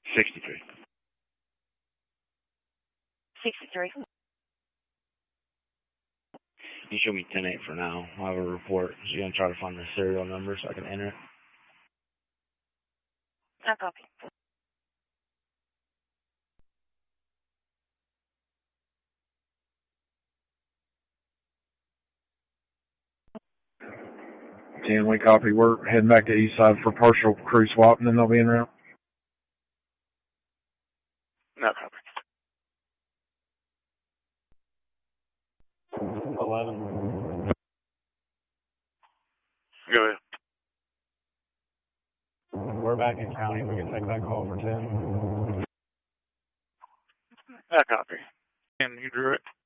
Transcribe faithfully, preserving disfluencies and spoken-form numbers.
sixty-three. sixty-three. You show me ten eight for now. I'll have a report. So you're going to try to find the serial number so I can enter it? No copy. ten, we copy. We're heading back to east side for partial crew swap, and then they'll be en route. No copy. eleven. Go ahead. We're back in county. We can take that call for ten. No copy. And you drew it?